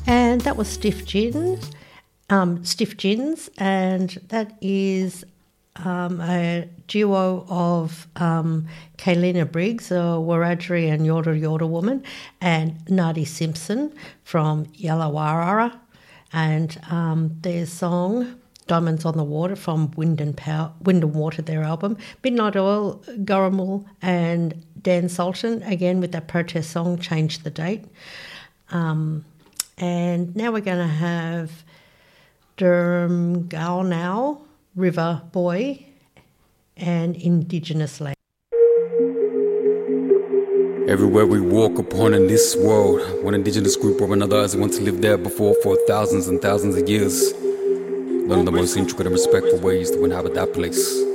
And that was Stiff Gins, and that is a duo of Kaylina Briggs, a Wiradjuri and Yorta Yorta woman, and Nadi Simpson from Yallawarra, and their song Diamonds on the Water from Wind and Water, their album. Midnight Oil, Gurrumul and Dan Sultan, again with that protest song, Change the Date. And now we're going to have Durmgalnau, River Boy, and Indigenous Land. Everywhere we walk upon in this world, one indigenous group or another has wanted to live there before for thousands and thousands of years. One of the most intricate and respectful ways to inhabit that place.